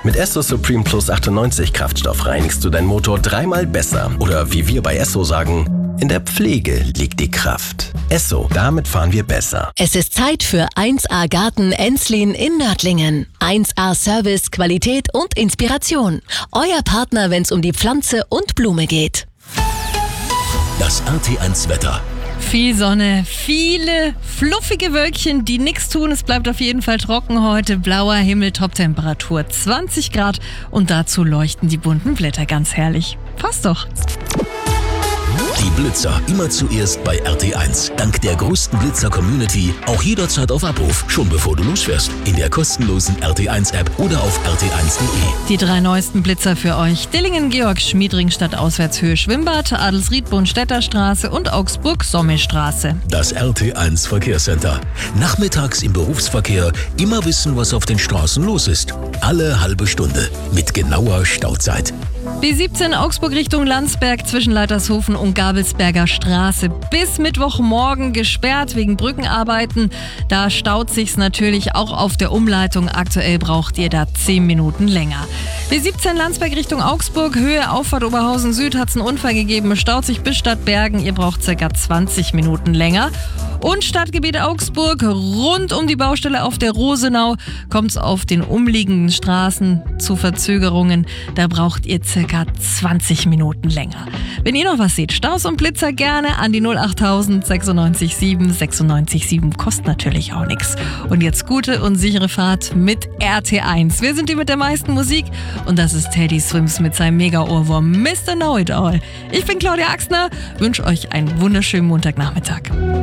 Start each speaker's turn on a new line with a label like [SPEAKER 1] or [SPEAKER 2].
[SPEAKER 1] Mit Esso Supreme Plus 98 Kraftstoff reinigst du deinen Motor 3-mal besser. Oder wie wir bei Esso sagen, in der Pflege liegt die Kraft. Esso, damit fahren wir besser.
[SPEAKER 2] Es ist Zeit für 1A Garten Enslin in Nördlingen. 1A Service, Qualität und Inspiration. Euer Partner, wenn es um die Pflanze und Blume geht.
[SPEAKER 3] Das RT1 Wetter.
[SPEAKER 4] Viel Sonne, viele fluffige Wölkchen, die nichts tun. Es bleibt auf jeden Fall trocken heute. Blauer Himmel, Toptemperatur 20 Grad und dazu leuchten die bunten Blätter ganz herrlich. Passt doch.
[SPEAKER 3] Die Blitzer immer zuerst bei RT1. Dank der größten Blitzer-Community auch jederzeit auf Abruf, schon bevor du losfährst. In der kostenlosen RT1-App oder auf rt1.de.
[SPEAKER 4] Die 3 neuesten Blitzer für euch. Dillingen, Georg, Schmiedringstadt, Auswärtshöhe, Schwimmbad, Adelsried, Städterstraße und Augsburg, Sommelstraße.
[SPEAKER 3] Das RT1 Verkehrscenter. Nachmittags im Berufsverkehr immer wissen, was auf den Straßen los ist. Alle halbe Stunde mit genauer Stauzeit.
[SPEAKER 4] B17 Augsburg Richtung Landsberg zwischen Leitershofen und Gabelsberger Straße. Bis Mittwochmorgen gesperrt wegen Brückenarbeiten. Da staut sich's natürlich auch auf der Umleitung. Aktuell braucht ihr da 10 Minuten länger. B17 Landsberg Richtung Augsburg, Höhe Auffahrt Oberhausen Süd hat's einen Unfall gegeben. Staut sich bis Stadtbergen. Ihr braucht ca. 20 Minuten länger. Und Stadtgebiet Augsburg, rund um die Baustelle auf der Rosenau, kommt's auf den umliegenden Straßen zu Verzögerungen. Da braucht ihr ca. 20 Minuten länger. Wenn ihr noch was seht, Staus und Blitzer gerne an die 08000 96 7 96 7. Kostet natürlich auch nichts. Und jetzt gute und sichere Fahrt mit RT1. Wir sind die mit der meisten Musik und das ist Teddy Swims mit seinem Mega-Ohrwurm Mr. Know-It-All. Ich bin Claudia Axner, wünsche euch einen wunderschönen Montagnachmittag.